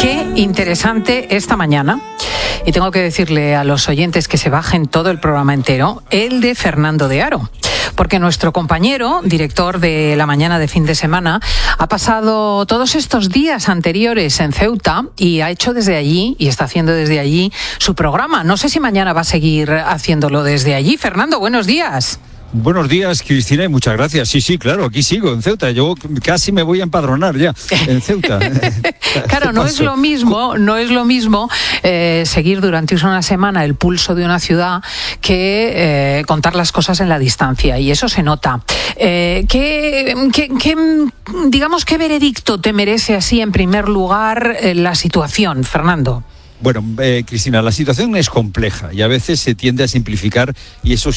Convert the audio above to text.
Qué interesante esta mañana. Y tengo que decirle a los oyentes que se bajen todo el programa entero, el de Fernando de Aro. Porque nuestro compañero, director de La Mañana de Fin de Semana, ha pasado todos estos días anteriores en Ceuta y ha hecho desde allí, y está haciendo desde allí, su programa. No sé si mañana va a seguir haciéndolo desde allí. Fernando, buenos días. Buenos días, Cristina, y muchas gracias. Sí, claro, aquí sigo, en Ceuta. Yo casi me voy a empadronar ya, en Ceuta. Claro, no es lo mismo seguir durante una semana el pulso de una ciudad que contar las cosas en la distancia, y eso se nota. ¿Qué veredicto te merece así, en primer lugar, la situación, Fernando? Bueno, Cristina, la situación es compleja y a veces se tiende a simplificar, y eso